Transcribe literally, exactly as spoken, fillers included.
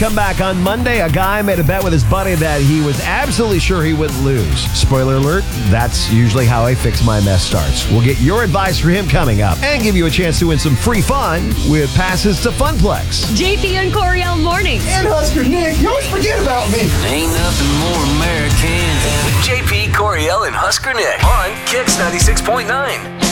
Come back on Monday, a guy made a bet with his buddy that he was absolutely sure he wouldn't lose. Spoiler alert, that's usually how I fix my mess starts. We'll get your advice for him coming up and give you a chance to win some free fun with passes to Funplex. J P and Coriel mornings. And Husker Nick, you always forget about me. Ain't nothing more American than J P, Coriel, and Husker Nick on Kicks ninety-six point nine.